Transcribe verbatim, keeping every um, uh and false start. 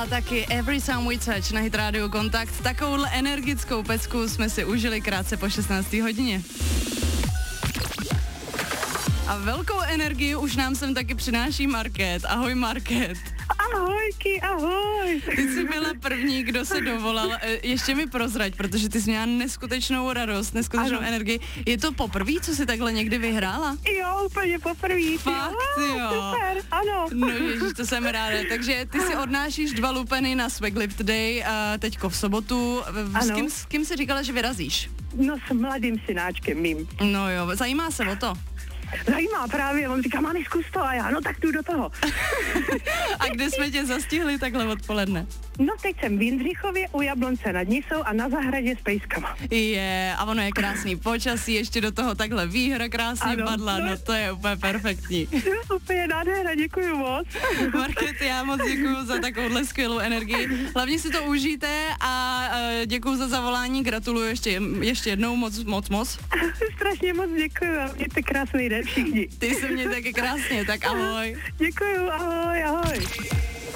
a taky Every Time We Touch na Hit Radio Kontakt. Takovouhle energickou pecku jsme si užili krátce po šestnácté hodině. A velkou energii už nám sem taky přináší Market. Ahoj Market. Ahojky, ahoj. Ty jsi byla první, kdo se dovolal. Ještě mi prozrať, protože ty jsi měla neskutečnou radost, neskutečnou ano. energii. Je to poprvé, co jsi takhle někdy vyhrála? Jo, úplně poprvé. Fakt, jo. Super, ano. No ježiš, to jsem ráda. Takže ty si odnášíš dva lupeny na Swag Lift Day a teďko v sobotu. S kým, s kým jsi říkala, že vyrazíš? No s mladým synáčkem mým. No jo, zajímá se o to. Zajímá právě, on říká, mámi, zkus to a já, no tak jdu do toho. A kde jsme tě zastihli takhle odpoledne? No teď jsem v Jindřichově u Jablonce nad Nisou a na zahradě s pejskama. Je, a ono je krásný počasí, ještě do toho takhle výhra krásně ano, padla, no, no to je úplně perfektní. Úplně nádhera, děkuju moc. Market, já moc děkuju za takovouhle skvělou energii. Hlavně si to užijte a děkuju za zavolání, gratuluju ještě, ještě jednou moc, moc, moc. Strašně moc děkuju a mějte krásný den všichni. Ty se mě taky krásně, tak ahoj. Děkuju, ahoj, ahoj.